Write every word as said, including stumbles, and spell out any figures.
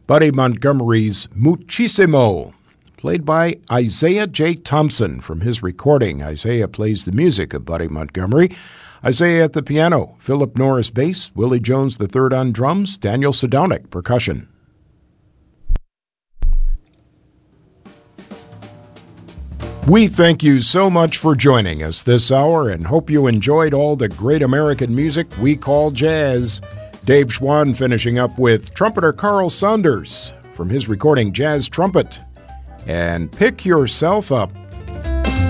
Buddy Montgomery's Muchísimo, played by Isaiah J. Thompson from his recording. Isaiah plays the music of Buddy Montgomery. Isaiah at the piano, Philip Norris bass, Willie Jones the third on drums, Daniel Sedownik percussion. We thank you so much for joining us this hour and hope you enjoyed all the great American music we call jazz. Dave Schwann finishing up with trumpeter Carl Saunders from his recording Jazz Trumpet. And pick yourself up